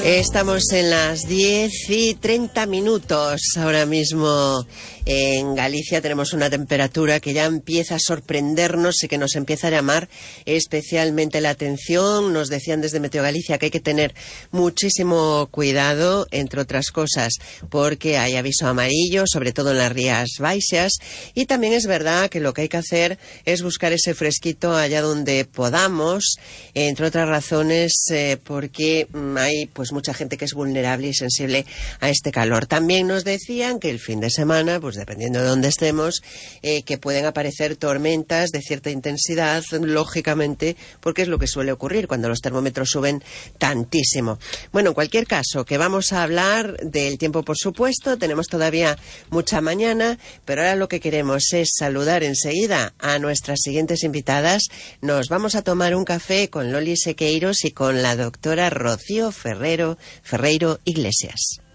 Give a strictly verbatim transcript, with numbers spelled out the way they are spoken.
Estamos en las diez y treinta minutos. Ahora mismo en Galicia tenemos una temperatura que ya empieza a sorprendernos y que nos empieza a llamar especialmente la atención. Nos decían desde Meteo Galicia que hay que tener muchísimo cuidado, entre otras cosas, porque hay aviso amarillo, sobre todo en las Rías Baixas. Y también es verdad que lo que hay que hacer es buscar ese fresquito allá donde podamos, entre otras razones, eh, porque mm, hay pues mucha gente que es vulnerable y sensible a este calor. También nos decían que el fin de semana, pues dependiendo de dónde estemos, eh, que pueden aparecer tormentas de cierta intensidad, lógicamente, porque es lo que suele ocurrir cuando los termómetros suben tantísimo. Bueno, en cualquier caso, que vamos a hablar del tiempo, por supuesto, tenemos todavía mucha mañana, pero ahora lo que queremos es saludar enseguida a nuestras siguientes invitadas. Nos vamos a tomar un café con Loli Sequeiros y con la doctora Rocío Ferrero Ferreiro Iglesias.